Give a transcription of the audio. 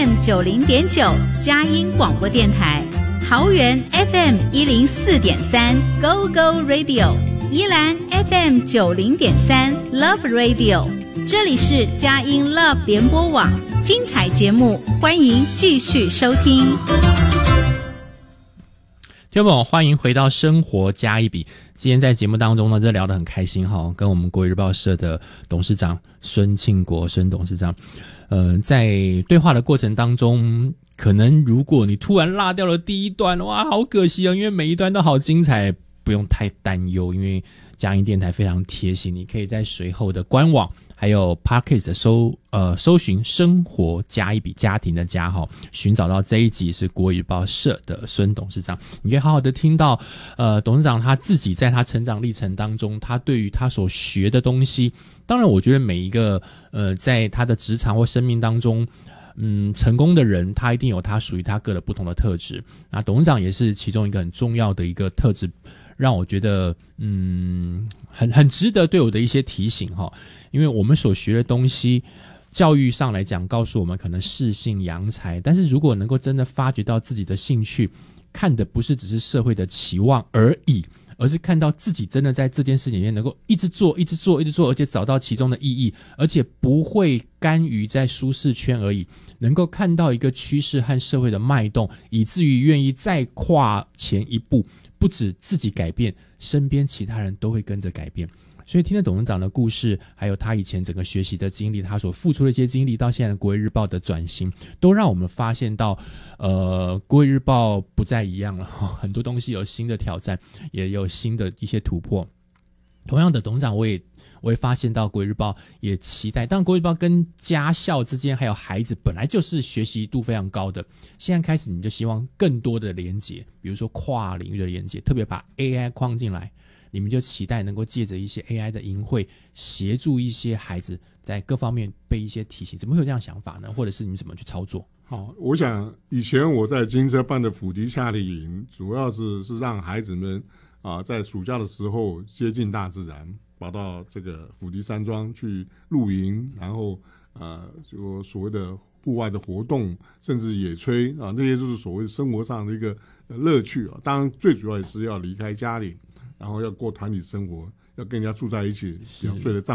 FM 90.9佳音广播电台，桃园 FM 104.3 Go Go Radio， 宜兰 FM 90.3 Love Radio， 这里是佳音 Love 联播网，精彩节目欢迎继续收听。 听众朋友，欢迎回到生活加一笔。今天在节目当中呢，这聊得很开心哈，跟我们国语日报社的董事长孙庆国孙董事长，在对话的过程当中，可能如果你突然落掉了第一段，哇，好可惜哦，因为每一段都好精彩，不用太担忧，因为佳音电台非常贴心，你可以在随后的官网还有 Podcast 搜寻生活加一笔家庭的家哈，寻找到这一集是国语日报社的孙董事长，你可以好好的听到董事长他自己在他成长历程当中，他对于他所学的东西，当然我觉得每一个在他的职场或生命当中成功的人，他一定有他属于他个的不同的特质，那董事长也是其中一个很重要的一个特质，让我觉得很值得对我的一些提醒哈，因为我们所学的东西，教育上来讲告诉我们可能适性扬才，但是如果能够真的发掘到自己的兴趣，看的不是只是社会的期望而已，而是看到自己真的在这件事情里面能够一直做，而且找到其中的意义，而且不会甘于在舒适圈而已，能够看到一个趋势和社会的脉动，以至于愿意再跨前一步，不止自己改变，身边其他人都会跟着改变。所以听了董事长的故事，还有他以前整个学习的经历，他所付出的一些经历，到现在的国语日报的转型，都让我们发现到国语日报不再一样了，很多东西有新的挑战，也有新的一些突破。同样的，董事长我也发现到国语日报也期待，当然国语日报跟家校之间还有孩子本来就是学习度非常高的，现在开始你就希望更多的连结，比如说跨领域的连结，特别把 AI 框进来，你们就期待能够借着一些 AI 的营会，协助一些孩子在各方面被一些提醒，怎么会有这样想法呢？或者是你们怎么去操作？ 好，我想以前我在金车办的辅笛夏令营，主要是让孩子们在暑假的时候接近大自然，跑到这个辅笛山庄去露营，然后就所谓的户外的活动，甚至野炊这些就是所谓生活上的一个乐趣当然最主要也是要离开家里，然后要过团体生活，要跟人家住在一起，睡的帐